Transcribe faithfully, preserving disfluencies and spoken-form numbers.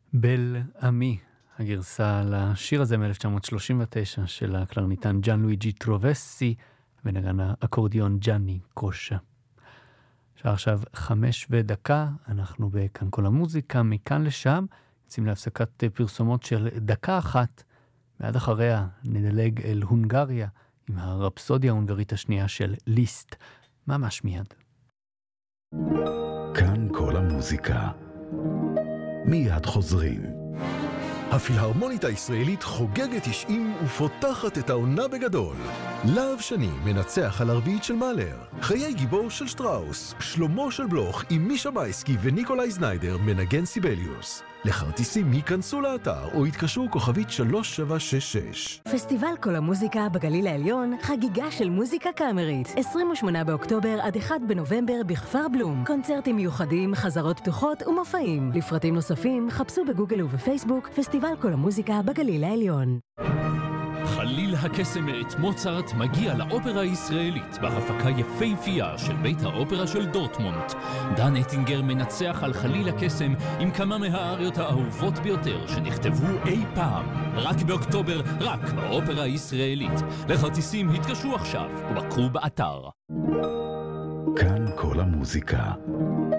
בל עמי, הגרסה לשיר הזה מ-אלף תשע מאות שלושים ותשע של הקלרניתן ג'אן לואיג'י טרובסי ונגן האקורדיון ג'אני קושה. שעה עכשיו חמש ודקה, אנחנו בכאן כל המוזיקה, מכאן לשם, יוצאים להפסקת פרסומות של דקה אחת, ועד אחריה נדלג אל הונגריה עם הרפסודיה ההונגרית השנייה של ליסט, ממש מיד. כאן כל המוזיקה. מיד חוזרים. הפילהרמונית הישראלית חוגגת תשעים ופותחת את העונה בגדול. להב שני מנצח על הרביעית של מאלר. חיי גיבור של שטראוס. שלמה של בלוך עם מישה מייסקי וניקולאי זניידר מנגן סיבליוס. לכרטיסים היכנסו לאתר או התקשרו כוכבית שלוש שבע שש שש. פסטיבל כל המוזיקה בגליל העליון, חגיגה של מוזיקה קאמרית. עשרים ושמונה באוקטובר עד אחד בנובמבר בכפר בלום. קונצרטים מיוחדים, חזרות פתוחות ומופעים. לפרטים נוספים חפשו בגוגל ובפייסבוק פסטיבל כל המוזיקה בגליל העליון. חליל הקסם מאת מוצרט מגיע לאופרה הישראלית בהפקה יפהפייה של בית האופרה של דורטמונד. דן אטינגר מנצח על חליל הקסם עם כמה מהאריות האהובות ביותר שנכתבו אי פעם. רק באוקטובר, רק באופרה הישראלית. לכרטיסים התקשרו עכשיו ובקרו באתר. כאן כל המוזיקה.